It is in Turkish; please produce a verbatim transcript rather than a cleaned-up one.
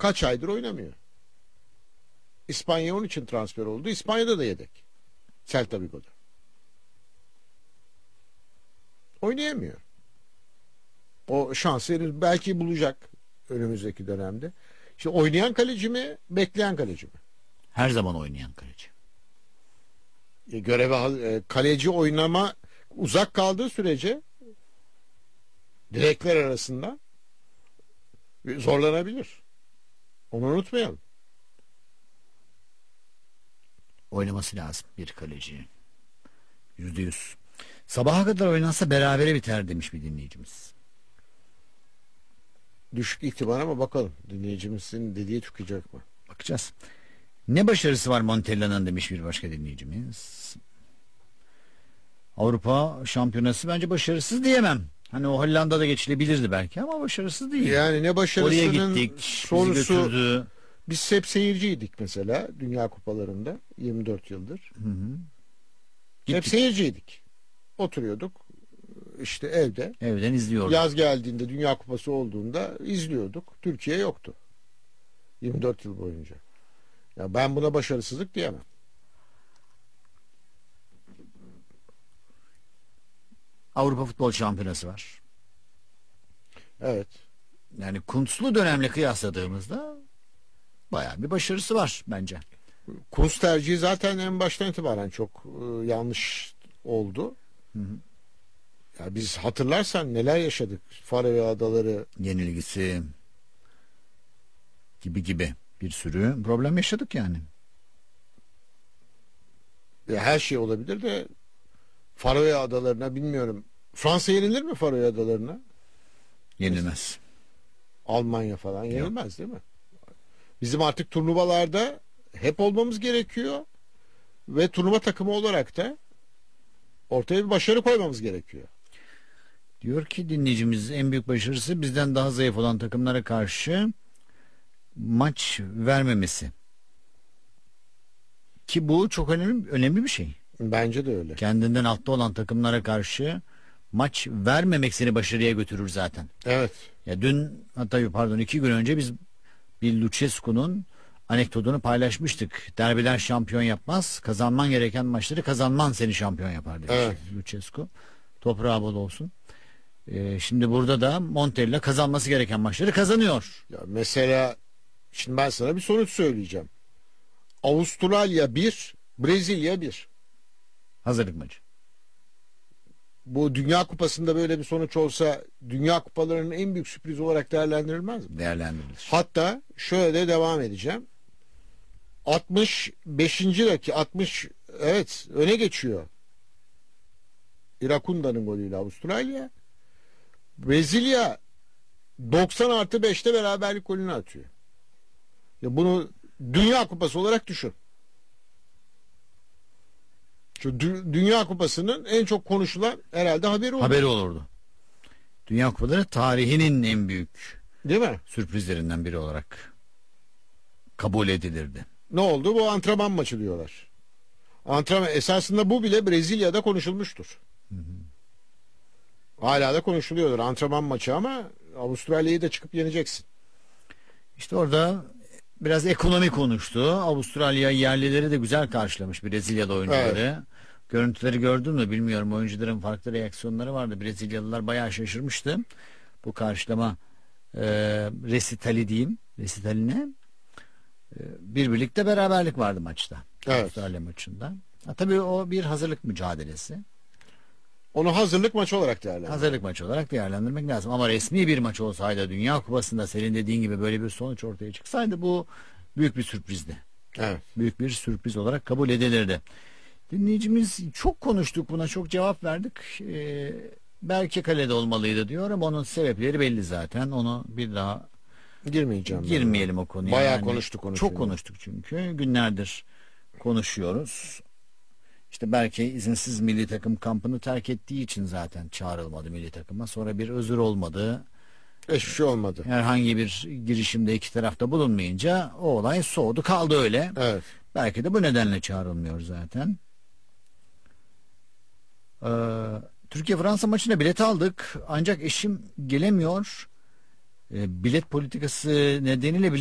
Kaç aydır oynamıyor. İspanya'ya onun için transfer oldu. İspanya'da da yedek. Celta Vigo'da. Oynayamıyor. O şansı henüz belki bulacak önümüzdeki dönemde. İşte oynayan kaleci mi, bekleyen kaleci mi? Her zaman oynayan kaleci. E, göreve e, kaleci oynama uzak kaldığı sürece direkler arasında zorlanabilir. Onu unutmayalım. Oynaması lazım bir kaleci. Yüzde yüz. Sabaha kadar oynansa berabere biter demiş bir dinleyicimiz. Düşük ihtimal ama bakalım dinleyicimizin dediği çıkacak mı? Bakacağız. Ne başarısı var Montella'nın demiş bir başka dinleyicimiz. Avrupa şampiyonası bence başarısız diyemem. Hani o Hollanda'da geçilebilirdi belki ama başarısız değil. Yani ne başarısının oraya gittik, sorusu, biz hep seyirciydik mesela Dünya Kupalarında yirmi dört yıldır. Hı hı. Hep seyirciydik. Oturuyorduk işte evde. Evden izliyorduk. Yaz geldiğinde Dünya Kupası olduğunda izliyorduk. Türkiye yoktu. yirmi dört yıl boyunca. Ya ben buna başarısızlık diyemem. Avrupa Futbol Şampiyonası var. Evet. Yani Kuntzlu dönemle kıyasladığımızda bayağı bir başarısı var bence. Kuntz tercihi zaten en baştan itibaren çok e, yanlış oldu. Hı hı. Ya biz hatırlarsan neler yaşadık. Faroe Adaları yenilgisi gibi gibi bir sürü problem yaşadık yani. Ya her şey olabilir de Faroe Adalarına bilmiyorum. Fransa yenilir mi Faroe Adalarına? Yenilmez. Almanya falan yenilmez değil mi? Bizim artık turnuvalarda hep olmamız gerekiyor ve turnuva takımı olarak da ortaya bir başarı koymamız gerekiyor. Diyor ki dinleyicimiz en büyük başarısı bizden daha zayıf olan takımlara karşı maç vermemesi. Ki bu çok önemli önemli bir şey. Bence de öyle. Kendinden altta olan takımlara karşı maç vermemek seni başarıya götürür zaten. Evet. Ya dün hatta pardon iki gün önce biz bir Lucescu'nun anekdotunu paylaşmıştık. Derbiler şampiyon yapmaz. Kazanman gereken maçları kazanman seni şampiyon yapar demiş. Evet. Lucescu. Toprağı bol olsun. Ee, şimdi burada da Montella kazanması gereken maçları kazanıyor. Ya mesela şimdi ben sana bir sonuç söyleyeceğim. Avustralya bir, Brezilya bir. Hazırlık maçı. Bu Dünya Kupası'nda böyle bir sonuç olsa Dünya Kupalarının en büyük sürprizi olarak değerlendirilmez mi? Değerlendirilir. Hatta şöyle de devam edeceğim. altmış beşinci dakika altmış evet öne geçiyor. Irakunda'nın golüyle Avustralya. Brezilya doksan artı beşte beraberlik golünü atıyor. Ya bunu Dünya Kupası olarak düşün. Şu Dü- Dünya Kupası'nın en çok konuşulan herhalde haberi oldu. Haberi olurdu. Dünya Kupaları tarihinin en büyük Değil mi? sürprizlerinden biri olarak kabul edilirdi. Ne oldu? Bu antrenman maçı diyorlar. Antrenman esasında bu bile Brezilya'da konuşulmuştur. Hı hı. Hala da konuşuluyordur antrenman maçı ama Avustralya'yı da çıkıp yeneceksin. İşte orada biraz ekonomi konuştu. Avustralya yerlileri de güzel karşılamış Brezilya'da oyuncuları. Evet. Görüntüleri gördün mü bilmiyorum. Oyuncuların farklı reaksiyonları vardı. Brezilyalılar bayağı şaşırmıştı. Bu karşılama e, resitali diyeyim. Resitaline e, bir birlikte beraberlik vardı maçta. Evet. Avustralya maçında. Ha, tabii o bir hazırlık mücadelesi. Onu hazırlık maçı olarak değerlendirmek. Hazırlık maçı olarak değerlendirmek lazım. Ama resmi bir maç olsaydı Dünya Kupası'nda senin dediğin gibi böyle bir sonuç ortaya çıksaydı bu büyük bir sürprizdi. Evet. Büyük bir sürpriz olarak kabul edilirdi. Dinleyicimiz çok konuştuk buna, çok cevap verdik. Ee, belki kalede olmalıydı diyor ama onun sebepleri belli zaten. Onu bir daha girmeyeceğim. Girmeyelim o konuya. Bayağı yani konuştuk onu. Çok çünkü. konuştuk çünkü. Günlerdir konuşuyoruz. İşte belki izinsiz milli takım kampını terk ettiği için zaten çağrılmadı milli takıma. Sonra bir özür olmadı. Hiçbir şey olmadı. Herhangi bir girişimde iki tarafta bulunmayınca o olay soğudu kaldı öyle. Evet. Belki de bu nedenle çağrılmıyor zaten. Ee, Türkiye-Fransa maçına bilet aldık. Ancak eşim gelemiyor. Ee, bilet politikası nedeniyle